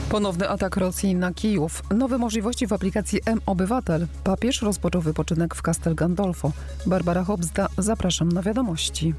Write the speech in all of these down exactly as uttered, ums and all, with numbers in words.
Ponowny atak Rosji na Kijów. Nowe możliwości w aplikacji M-Obywatel. Papież rozpoczął wypoczynek w Castel Gandolfo. Barbara Hobzda, zapraszam na wiadomości.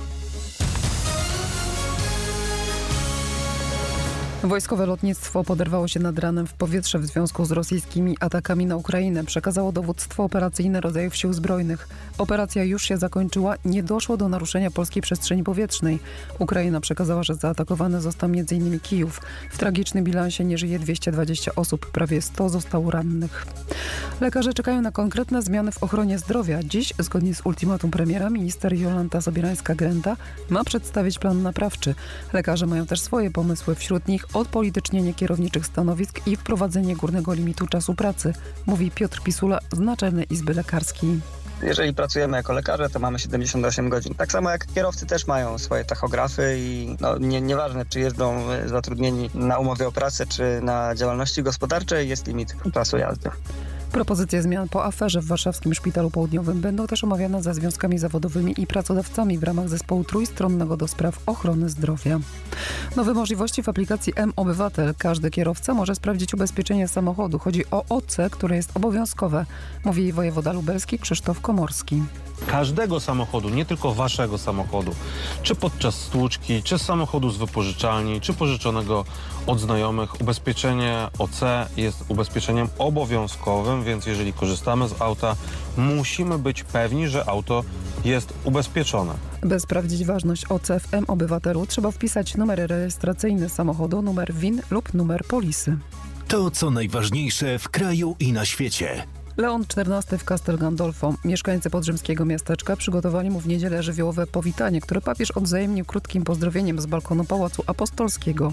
Wojskowe lotnictwo poderwało się nad ranem w powietrze w związku z rosyjskimi atakami na Ukrainę, przekazało dowództwo operacyjne rodzajów sił zbrojnych. Operacja już się zakończyła, nie doszło do naruszenia polskiej przestrzeni powietrznej. Ukraina przekazała, że zaatakowany został między innymi Kijów. W tragicznym bilansie nie żyje dwieście dwadzieścia osób, prawie sto zostało rannych. Lekarze czekają na konkretne zmiany w ochronie zdrowia. Dziś, zgodnie z ultimatum premiera, minister Jolanta Sobierańska-Grenda ma przedstawić plan naprawczy. Lekarze mają też swoje pomysły, wśród nich odpolitycznienie kierowniczych stanowisk i wprowadzenie górnego limitu czasu pracy, mówi Piotr Pisula z Naczelnej Izby Lekarskiej. Jeżeli pracujemy jako lekarze, to mamy siedemdziesiąt osiem godzin. Tak samo jak kierowcy też mają swoje tachografy i no, nie, nieważne, czy jeżdżą zatrudnieni na umowie o pracę, czy na działalności gospodarczej, jest limit czasu jazdy. Propozycje zmian po aferze w warszawskim Szpitalu Południowym będą też omawiane ze związkami zawodowymi i pracodawcami w ramach zespołu trójstronnego do spraw ochrony zdrowia. Nowe możliwości w aplikacji M-Obywatel. Każdy kierowca może sprawdzić ubezpieczenie samochodu. Chodzi o O C, które jest obowiązkowe, mówi wojewoda lubelski Krzysztof Komorski. Każdego samochodu, nie tylko waszego samochodu, czy podczas stłuczki, czy samochodu z wypożyczalni, czy pożyczonego od znajomych, ubezpieczenie O C jest ubezpieczeniem obowiązkowym, więc jeżeli korzystamy z auta, musimy być pewni, że auto jest ubezpieczone. By sprawdzić ważność O C w M-Obywatelu, trzeba wpisać numer rejestracyjny samochodu, numer V I N lub numer polisy. To, co najważniejsze w kraju i na świecie. Leon czternasty w Castel Gandolfo. Mieszkańcy podrzymskiego miasteczka przygotowali mu w niedzielę żywiołowe powitanie, które papież odwzajemnił krótkim pozdrowieniem z balkonu Pałacu Apostolskiego.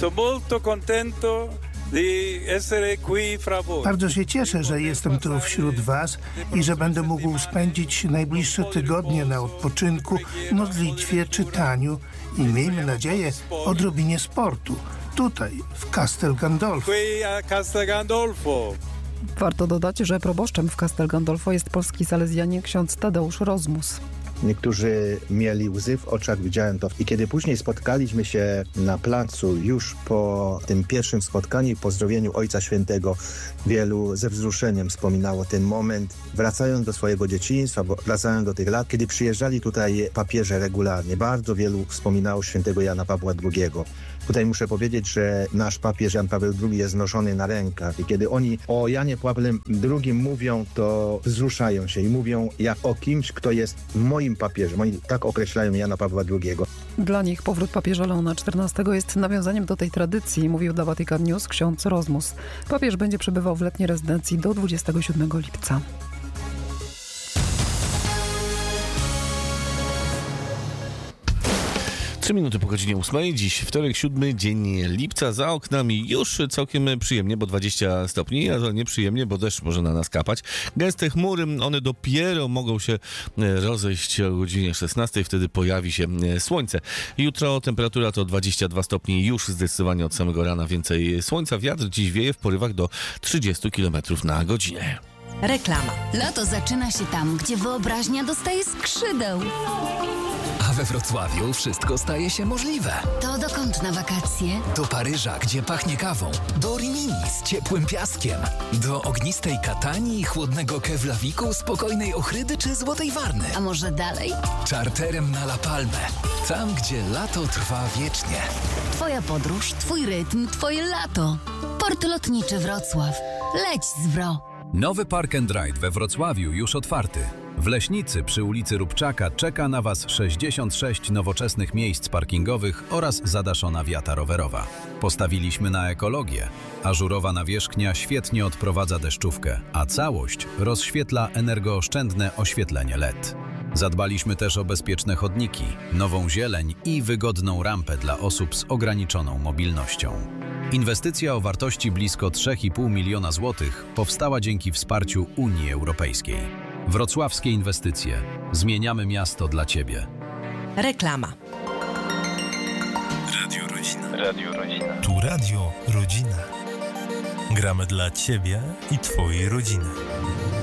Bardzo się cieszę, że jestem tu wśród Was i że będę mógł spędzić najbliższe tygodnie na odpoczynku, modlitwie, czytaniu i miejmy nadzieję odrobinie sportu. Tutaj, w Castel Gandolfo. Warto dodać, że proboszczem w Castel Gandolfo jest polski salezjanin ksiądz Tadeusz Rozmus. Niektórzy mieli łzy w oczach, widziałem to. I kiedy później spotkaliśmy się na placu, już po tym pierwszym spotkaniu i pozdrowieniu Ojca Świętego, wielu ze wzruszeniem wspominało ten moment, wracając do swojego dzieciństwa, bo wracając do tych lat, kiedy przyjeżdżali tutaj papieże regularnie. Bardzo wielu wspominało świętego Jana Pawła drugiego. Tutaj muszę powiedzieć, że nasz papież Jan Paweł drugi jest noszony na rękach i kiedy oni o Janie Pawle drugim mówią, to wzruszają się i mówią jak o kimś, kto jest moim papieżem. Oni tak określają Jana Pawła drugiego. Dla nich powrót papieża Leona czternastego jest nawiązaniem do tej tradycji, mówił dla Vatican News ksiądz Rozmus. Papież będzie przebywał w letniej rezydencji do dwudziestego siódmego lipca. Trzy minuty po godzinie ósmej, dziś wtorek, siódmy dzień lipca, za oknami już całkiem przyjemnie, bo dwadzieścia stopni, ale nieprzyjemnie, bo deszcz może na nas kapać. Gęste chmury, one dopiero mogą się rozejść o godzinie szesnastej, wtedy pojawi się słońce. Jutro temperatura to dwadzieścia dwa stopni, już zdecydowanie od samego rana więcej słońca. Wiatr dziś wieje w porywach do trzydziestu kilometrów na godzinę. Reklama. Lato zaczyna się tam, gdzie wyobraźnia dostaje skrzydeł. A we Wrocławiu wszystko staje się możliwe. To dokąd na wakacje? Do Paryża, gdzie pachnie kawą. Do Rimini z ciepłym piaskiem. Do ognistej Katanii, chłodnego Keflaviku, spokojnej Ochrydy czy Złotej Warny. A może dalej? Czarterem na La Palmę. Tam, gdzie lato trwa wiecznie. Twoja podróż, twój rytm, twoje lato. Port Lotniczy Wrocław. Leć z Wro. Nowy Park and Ride we Wrocławiu już otwarty. W Leśnicy przy ulicy Rubczaka czeka na Was sześćdziesiąt sześć nowoczesnych miejsc parkingowych oraz zadaszona wiata rowerowa. Postawiliśmy na ekologię. Ażurowa nawierzchnia świetnie odprowadza deszczówkę, a całość rozświetla energooszczędne oświetlenie L E D. Zadbaliśmy też o bezpieczne chodniki, nową zieleń i wygodną rampę dla osób z ograniczoną mobilnością. Inwestycja o wartości blisko trzy i pół miliona złotych powstała dzięki wsparciu Unii Europejskiej. Wrocławskie inwestycje. Zmieniamy miasto dla Ciebie. Reklama. Radio Rodzina. Radio Rodzina. Tu Radio Rodzina. Gramy dla Ciebie i Twojej rodziny.